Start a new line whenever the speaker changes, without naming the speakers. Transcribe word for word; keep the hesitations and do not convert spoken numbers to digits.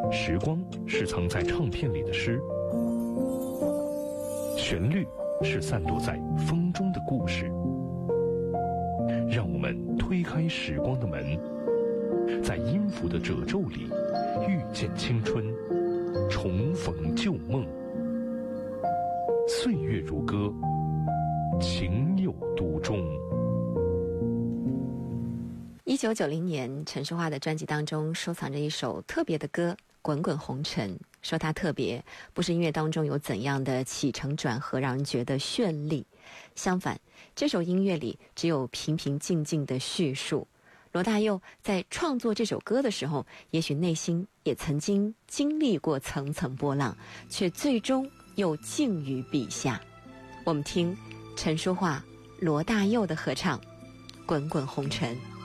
时光是藏在唱片里的诗，旋律是散落在风中的故事。让我们推开时光的门，在音符的褶皱里遇见青春，重逢旧梦。岁月如歌，情有独钟。
一九九零年，陈淑桦的专辑当中收藏着一首特别的歌《滚滚红尘》。说它特别，不是音乐当中有怎样的起承转合让人觉得绚丽，相反，这首音乐里只有平平静静的叙述。罗大佑在创作这首歌的时候，也许内心也曾经经历过层层波浪，却最终又静于笔下。我们听陈淑桦、罗大佑的合唱《滚滚红尘》。